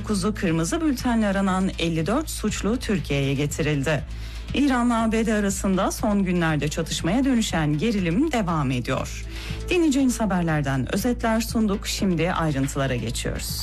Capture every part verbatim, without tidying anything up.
dokuzu kırmızı bültenle aranan elli dört suçlu Türkiye'ye getirildi. İran'la A B D arasında son günlerde çatışmaya dönüşen gerilim devam ediyor. Dinleyeceğiniz haberlerden özetler sunduk. Şimdi ayrıntılara geçiyoruz.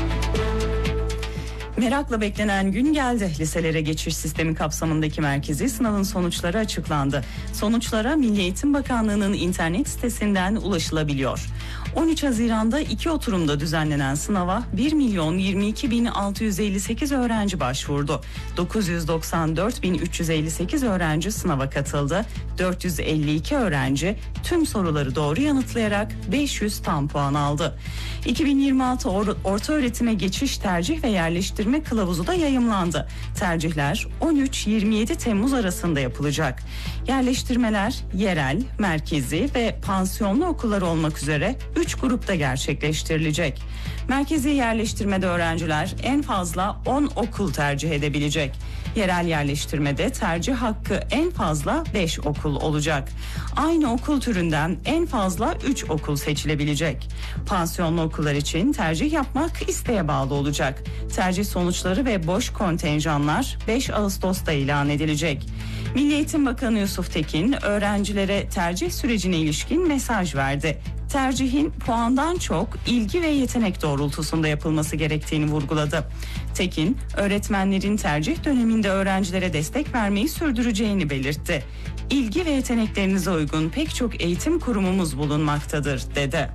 Merakla beklenen gün geldi. Liselere geçiş sistemi kapsamındaki merkezi sınavın sonuçları açıklandı. Sonuçlara Milli Eğitim Bakanlığı'nın internet sitesinden ulaşılabiliyor. on üç Haziran'da iki oturumda düzenlenen sınava bir milyon yirmi iki bin altı yüz elli sekiz öğrenci başvurdu. dokuz yüz doksan dört bin üç yüz elli sekiz öğrenci sınava katıldı. dört yüz elli iki öğrenci tüm soruları doğru yanıtlayarak beş yüz tam puan aldı. iki bin yirmi altı or- orta öğretime geçiş tercih ve yerleştirme kılavuzu da yayımlandı. Tercihler on üç yirmi yedi Temmuz arasında yapılacak. Yerleştirmeler yerel, merkezi ve pansiyonlu okullar olmak üzere üç grupta gerçekleştirilecek. Merkezi yerleştirmede öğrenciler en fazla on okul tercih edebilecek. Yerel yerleştirmede tercih hakkı en fazla beş okul olacak. Aynı okul türünden en fazla üç okul seçilebilecek. Pansiyonlu okullar için tercih yapmak isteğe bağlı olacak. Tercih sonuçları ve boş kontenjanlar beş Ağustos'ta ilan edilecek. Milli Eğitim Bakanı Yusuf Tekin öğrencilere tercih sürecine ilişkin mesaj verdi. Tercihin puandan çok ilgi ve yetenek doğrultusunda yapılması gerektiğini vurguladı. Tekin, öğretmenlerin tercih döneminde öğrencilere destek vermeyi sürdüreceğini belirtti. İlgi ve yeteneklerinize uygun pek çok eğitim kurumumuz bulunmaktadır, dedi.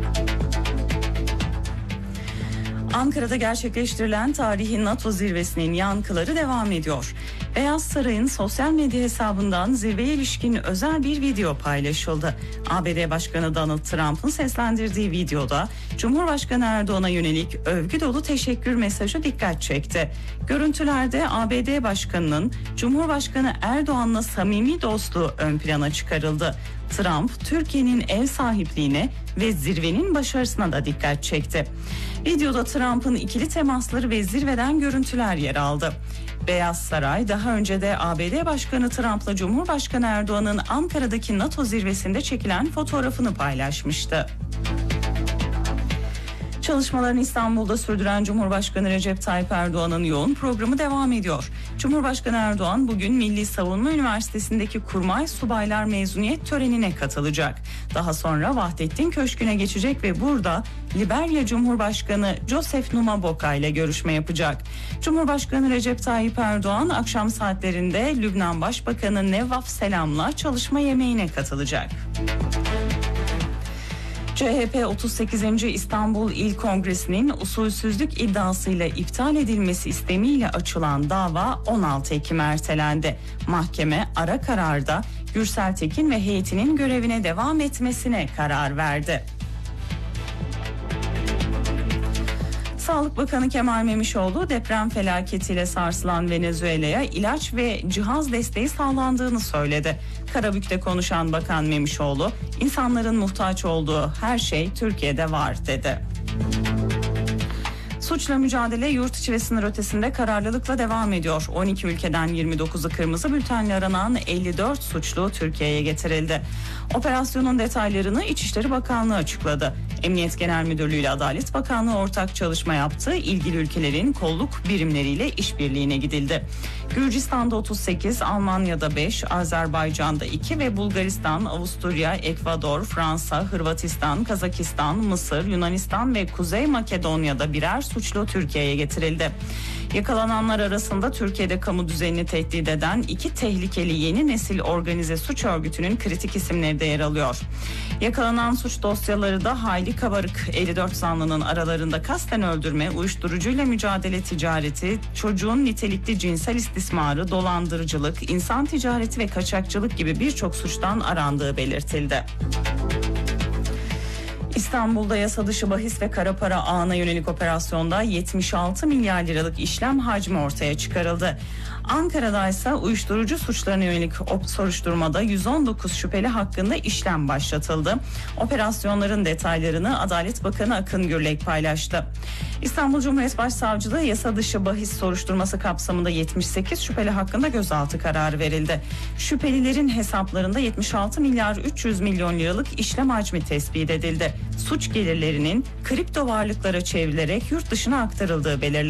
Ankara'da gerçekleştirilen tarihi NATO zirvesinin yankıları devam ediyor. Beyaz Saray'ın sosyal medya hesabından zirveye ilişkin özel bir video paylaşıldı. A B D Başkanı Donald Trump'ın seslendirdiği videoda Cumhurbaşkanı Erdoğan'a yönelik övgü dolu teşekkür mesajı dikkat çekti. Görüntülerde A B D Başkanı'nın Cumhurbaşkanı Erdoğan'la samimi dostluğu ön plana çıkarıldı. Trump, Türkiye'nin ev sahipliğine ve zirvenin başarısına da dikkat çekti. Videoda Trump'ın ikili temasları ve zirveden görüntüler yer aldı. Beyaz Saray daha önce de A B D Başkanı Trump'la Cumhurbaşkanı Erdoğan'ın Ankara'daki NATO zirvesinde çekilen fotoğrafını paylaşmıştı. Çalışmalarını İstanbul'da sürdüren Cumhurbaşkanı Recep Tayyip Erdoğan'ın yoğun programı devam ediyor. Cumhurbaşkanı Erdoğan bugün Milli Savunma Üniversitesi'ndeki Kurmay Subaylar Mezuniyet törenine katılacak. Daha sonra Vahdettin Köşkü'ne geçecek ve burada Liberya Cumhurbaşkanı Joseph Numa Boca ile görüşme yapacak. Cumhurbaşkanı Recep Tayyip Erdoğan akşam saatlerinde Lübnan Başbakanı Nevvaf Selam'la çalışma yemeğine katılacak. C H P otuz sekizinci İstanbul İl Kongresi'nin usulsüzlük iddiasıyla iptal edilmesi istemiyle açılan dava on altı Ekim'e ertelendi. Mahkeme ara kararda Gürsel Tekin ve heyetinin görevine devam etmesine karar verdi. Sağlık Bakanı Kemal Memişoğlu deprem felaketiyle sarsılan Venezuela'ya ilaç ve cihaz desteği sağlandığını söyledi. Karabük'te konuşan Bakan Memişoğlu, insanların muhtaç olduğu her şey Türkiye'de var, dedi. Suçla mücadele yurt içi ve sınır ötesinde kararlılıkla devam ediyor. on iki ülkeden yirmi dokuzu kırmızı bültenle aranan elli dört suçlu Türkiye'ye getirildi. Operasyonun detaylarını İçişleri Bakanlığı açıkladı. Emniyet Genel Müdürlüğü ile Adalet Bakanlığı ortak çalışma yaptı. İlgili ülkelerin kolluk birimleriyle işbirliğine gidildi. Gürcistan'da otuz sekiz, Almanya'da beş, Azerbaycan'da iki ve Bulgaristan, Avusturya, Ekvador, Fransa, Hırvatistan, Kazakistan, Mısır, Yunanistan ve Kuzey Makedonya'da birer suçlu Türkiye'ye getirildi. Yakalananlar arasında Türkiye'de kamu düzenini tehdit eden iki tehlikeli yeni nesil organize suç örgütünün kritik isimleri de yer alıyor. Yakalanan suç dosyaları da hayli kabarık. elli dört zanlının aralarında kasten öldürme, uyuşturucuyla mücadele ticareti, çocuğun nitelikli cinsel istismarı, dolandırıcılık, insan ticareti ve kaçakçılık gibi birçok suçtan arandığı belirtildi. İstanbul'da yasa dışı bahis ve kara para ağına yönelik operasyonda yetmiş altı milyar liralık işlem hacmi ortaya çıkarıldı. Ankara'da ise uyuşturucu suçlarına yönelik soruşturmada yüz on dokuz şüpheli hakkında işlem başlatıldı. Operasyonların detaylarını Adalet Bakanı Akın Gürlek paylaştı. İstanbul Cumhuriyet Başsavcılığı yasa dışı bahis soruşturması kapsamında yetmiş sekiz şüpheli hakkında gözaltı kararı verildi. Şüphelilerin hesaplarında yetmiş altı milyar üç yüz milyon liralık işlem hacmi tespit edildi. Suç gelirlerinin kripto varlıklara çevrilerek yurt dışına aktarıldığı belirlendi.